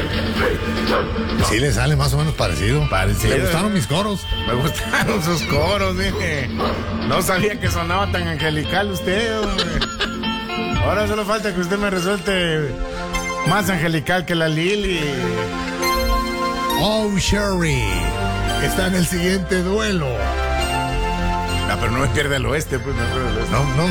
Sí le sale más o menos parecido. Parecido. ¿Le gustaron mis coros? Me gustaron sus coros, dije. No sabía que sonaba tan angelical usted, hombre. Ahora solo falta que usted me resulte más angelical que la Lili. Oh, Sherry está en el siguiente duelo. Ah, pero no me pierda el oeste, pues. No, No